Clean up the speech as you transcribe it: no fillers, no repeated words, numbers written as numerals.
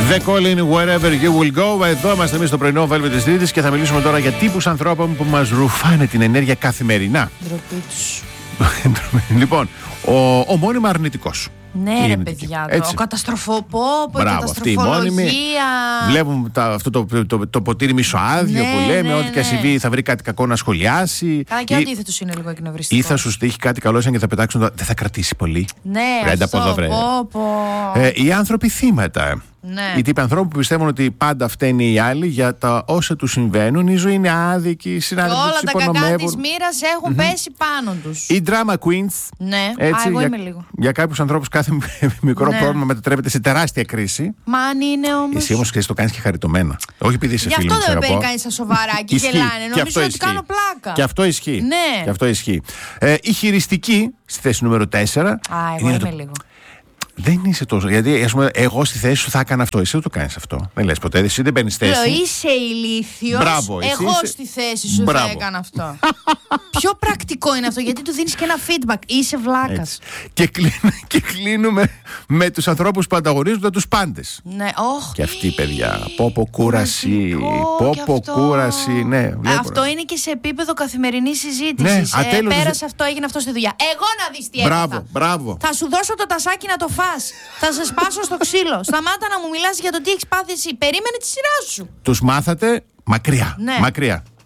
The Calling Wherever You Will Go. Εδώ είμαστε εμείς στο πρωινό Velvet της Τρίτης και θα μιλήσουμε τώρα για τύπους ανθρώπων που μας ρουφάνε την ενέργεια καθημερινά. Ντροπή τους. Λοιπόν, ο μόνιμα αρνητικός. Ναι, ρε παιδιά, ο καταστροφοπόπο, η καταστροφολογία. Βλέπουν το ποτήρι μισοάδιο που λέμε, ό,τι και συμβεί θα βρει κάτι κακό να σχολιάσει. Καλά, και ο αντίθετος είναι λίγο εκνευριστικό. Ή θα σου στείλει κάτι καλό σαν και θα πετάξουν. Δεν θα κρατήσει πολύ. Ναι, αυτό. Οι άνθρωποι θύματα. Ναι. Οι τύποι ανθρώπου που πιστεύουν ότι πάντα φταίνει οι άλλοι για τα όσα τους συμβαίνουν. Η ζωή είναι άδικη, οι συνάδελφοι τους υπονομεύουν. Όλα τα κακά της μοίρας έχουν πέσει πάνω τους. Οι drama queens. Ναι, έτσι, εγώ είμαι λίγο. Για κάποιους ανθρώπους κάθε μικρό πρόβλημα μετατρέπεται σε τεράστια κρίση. Μα αν είναι όμως. Εσύ όμως ξέρεις, το κάνεις και χαριτωμένα. Όχι επειδή είσαι φίλο μου. Γι' αυτό δεν με παίρνει κανείς στα σοβαρά και γελάνε. Νομίζω ότι κάνω πλάκα. Και αυτό ισχύει. Ναι. Και αυτό ισχύει. Η χειριστική στη θέση νούμερο 4. Εγώ είμαι λίγο. Δεν είσαι τόσο. Γιατί ας πούμε, εγώ στη θέση σου θα έκανα αυτό. Εσύ δεν το κάνεις αυτό. Δεν λες ποτέ. Εσύ δεν παίρνεις θέση. Είσαι ηλίθιος. Μπράβο, εγώ στη θέση σου θα έκανα αυτό. Πιο πρακτικό είναι αυτό, γιατί του δίνεις και ένα feedback. Είσαι βλάκας. Και κλείνουμε με τους ανθρώπους που ανταγωνίζονται τους πάντες. Ναι, και αυτή, παιδιά. Πόπο κούραση. Πόπο κούραση. Ναι, αυτό είναι και σε επίπεδο καθημερινής συζήτησης. Ναι, πέρασε αυτό, έγινε αυτό στη δουλειά. Εγώ να δεις τι έπαθα. Μπράβο. Θα σου δώσω το τασάκι να το φας. Θα σε σπάσω στο ξύλο. Σταμάτα να μου μιλάς για το τι έχεις πάθει εσύ. Περίμενε τη σειρά σου. Τους μάθατε μακριά. Ναι. Μακριά.